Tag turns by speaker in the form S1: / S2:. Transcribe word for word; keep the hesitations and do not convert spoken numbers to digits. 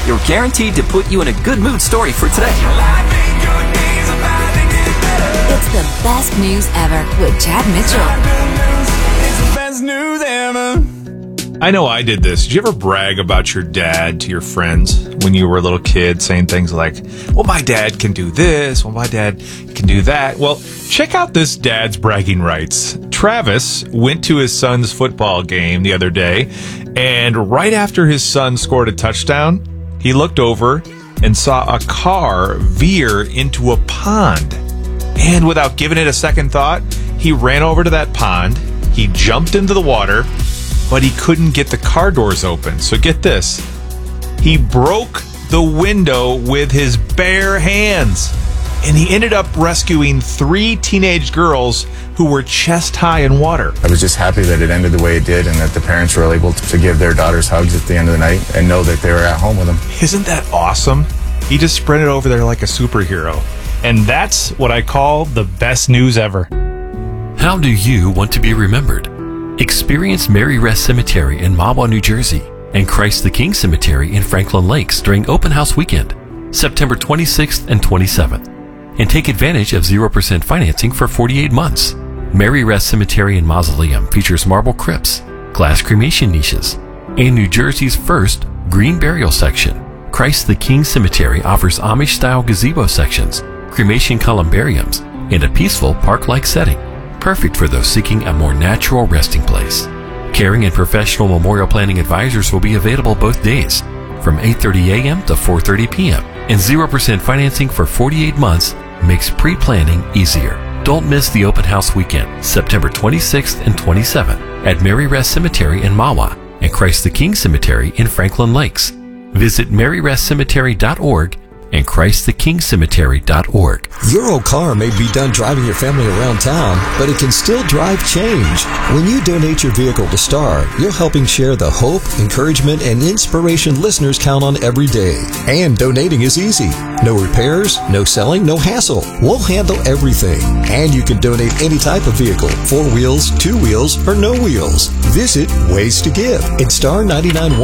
S1: you're guaranteed to put you in a good mood story for today.
S2: It's the best news ever with Chad Mitchell.
S3: It's the best news ever.
S4: I know I did this. Did you ever brag about your dad to your friends when you were a little kid, saying things like, well, my dad can do this, well, my dad can do that? Well, check out this dad's bragging rights. Travis went to his son's football game the other day, and right after his son scored a touchdown, he looked over and saw a car veer into a pond. And without giving it a second thought, he ran over to that pond, he jumped into the water, but he couldn't get the car doors open. So get this. He broke the window with his bare hands. And he ended up rescuing three teenage girls who were chest high in water.
S5: I was just happy that it ended the way it did and that the parents were able to give their daughters hugs at the end of the night and know that they were at home with them.
S4: Isn't that awesome? He just sprinted over there like a superhero.
S6: And that's what I call the best news ever.
S7: How do you want to be remembered? Experience Mary Rest Cemetery in Mahwah, New Jersey, and Christ the King Cemetery in Franklin Lakes during Open House Weekend, September twenty-sixth and twenty-seventh, and take advantage of zero percent financing for forty-eight months. Mary Rest Cemetery and Mausoleum features marble crypts, glass cremation niches, and New Jersey's first green burial section. Christ the King Cemetery offers Amish-style gazebo sections, cremation columbariums, and a peaceful park-like setting, perfect for those seeking a more natural resting place. Caring and professional memorial planning advisors will be available both days from eight thirty a.m. to four thirty p.m. and zero percent financing for forty-eight months makes pre-planning easier. Don't miss the Open House Weekend, September twenty-sixth and twenty-seventh at Mary Rest Cemetery in Mahwah and Christ the King Cemetery in Franklin Lakes. Visit mary rest cemetery dot org and christ the king cemetery dot org.
S8: Your old car may be done driving your family around town, but it can still drive change. When you donate your vehicle to STAR, you're helping share the hope, encouragement, and inspiration listeners count on every day. And donating is easy. No repairs, no selling, no hassle. We'll handle everything. And you can donate any type of vehicle, four wheels, two wheels, or no wheels. Visit Ways to Give in Star ninety-nine.